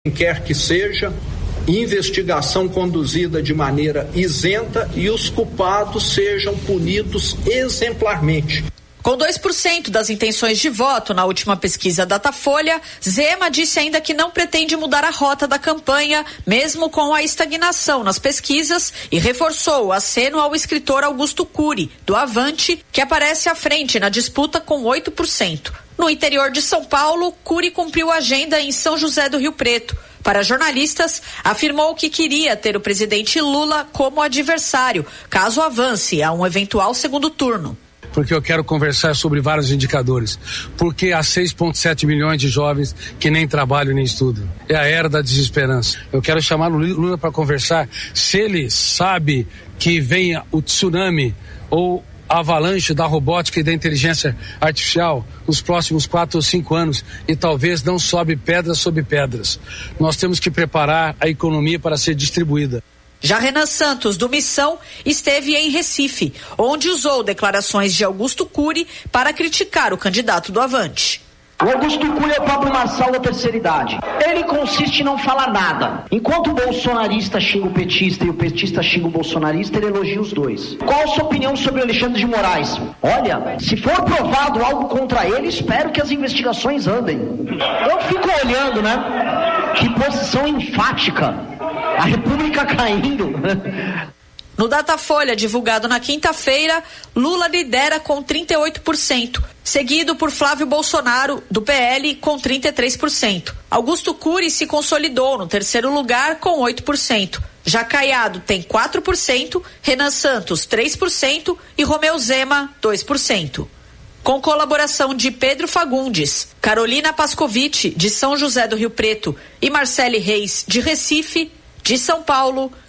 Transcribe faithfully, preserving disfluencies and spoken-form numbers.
Quem quer que seja, investigação conduzida de maneira isenta e os culpados sejam punidos exemplarmente. Com dois por cento das intenções de voto na última pesquisa Datafolha, Zema disse ainda que não pretende mudar a rota da campanha, mesmo com a estagnação nas pesquisas, e reforçou o aceno ao escritor Augusto Cury, do Avante, que aparece à frente na disputa com oito por cento. No interior de São Paulo, Cury cumpriu a agenda em São José do Rio Preto. Para jornalistas, afirmou que queria ter o presidente Lula como adversário, caso avance a um eventual segundo turno. Porque eu quero conversar sobre vários indicadores. Porque há seis vírgula sete milhões de jovens que nem trabalham nem estudam. É a era da desesperança. Eu quero chamar o Lula para conversar se ele sabe que venha o tsunami ou a avalanche da robótica e da inteligência artificial nos próximos quatro ou cinco anos e talvez não sobe pedras sobre pedras. Nós temos que preparar a economia para ser distribuída. Já Renan Santos, do Missão, esteve em Recife, onde usou declarações de Augusto Cury para criticar o candidato do Avante. O Augusto Cury é o Pablo Marçal da terceira idade. Ele consiste em não falar nada. Enquanto o bolsonarista xinga o petista e o petista xinga o bolsonarista, ele elogia os dois. Qual a sua opinião sobre Alexandre de Moraes? Olha, se for provado algo contra ele, espero que as investigações andem. Eu fico olhando, né? Que posição enfática. A República caindo. No Datafolha, divulgado na quinta-feira, Lula lidera com trinta e oito por cento, seguido por Flávio Bolsonaro, do P L, com trinta e três por cento. Augusto Cury se consolidou no terceiro lugar com oito por cento. Já Caiado tem quatro por cento, Renan Santos três por cento e Romeu Zema dois por cento. Com colaboração de Pedro Fagundes, Carolina Pascovitch, de São José do Rio Preto, e Marcele Reis, de Recife, de São Paulo,